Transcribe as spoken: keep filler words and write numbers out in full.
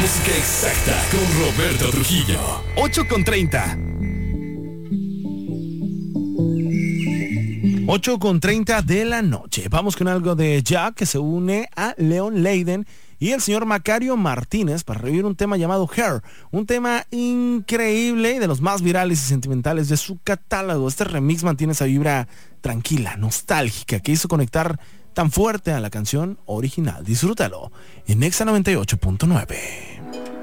música exacta con Roberto Trujillo. ocho con treinta. ocho con treinta de la noche. Vamos con algo de Jack, que se une a Leon Leiden y el señor Macario Martínez para revivir un tema llamado Hair, un tema increíble y de los más virales y sentimentales de su catálogo. Este remix mantiene esa vibra tranquila, nostálgica, que hizo conectar tan fuerte a la canción original. Disfrútalo en Exa noventa y ocho punto nueve.